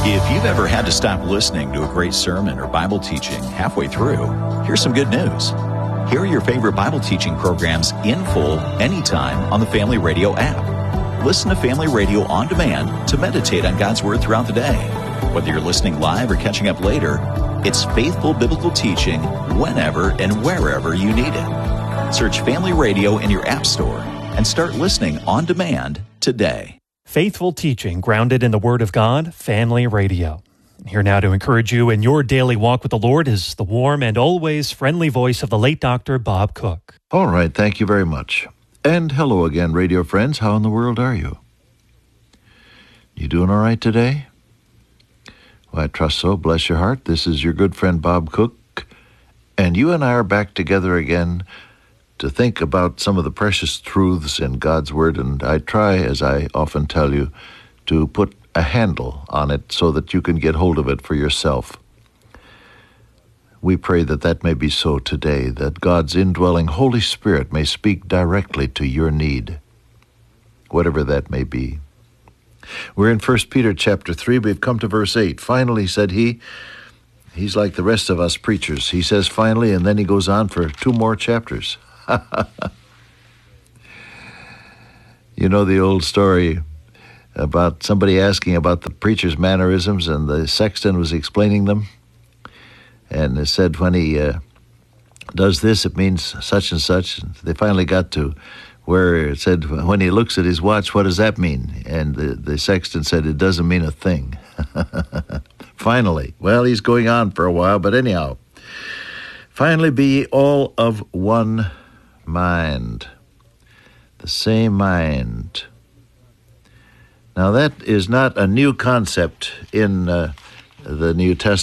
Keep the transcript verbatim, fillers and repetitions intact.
If you've ever had to stop listening to a great sermon or Bible teaching halfway through, here's some good news. Hear your favorite Bible teaching programs in full anytime on the Family Radio app. Listen to Family Radio on demand to meditate on God's Word throughout the day. Whether you're listening live or catching up later, it's faithful biblical teaching whenever and wherever you need it. Search Family Radio in your app store and start listening on demand today. Faithful teaching grounded in the Word of God, Family Radio. Here now to encourage you in your daily walk with the Lord is the warm and always friendly voice of the late Doctor Bob Cook. All right, thank you very much. And hello again, radio friends. How in the world are you? You doing all right today? Well, I trust so. Bless your heart. This is your good friend Bob Cook, and you and I are back together again to think about some of the precious truths in God's Word, and I try, as I often tell you, to put a handle on it so that you can get hold of it for yourself. We pray that that may be so today, that God's indwelling Holy Spirit may speak directly to your need, whatever that may be. We're in First Peter chapter three. We've come to verse eight. Finally, said he, he's like the rest of us preachers. He says finally, and then he goes on for two more chapters. You know the old story about somebody asking about the preacher's mannerisms, and the sexton was explaining them. And it said when he uh, does this, it means such and such. And they finally got to where it said, when he looks at his watch, what does that mean? And the, the sexton said, it doesn't mean a thing. Finally. Well, he's going on for a while, but anyhow. Finally, be ye all of one mind. The same mind. Now, that is not a new concept in uh, the New Testament.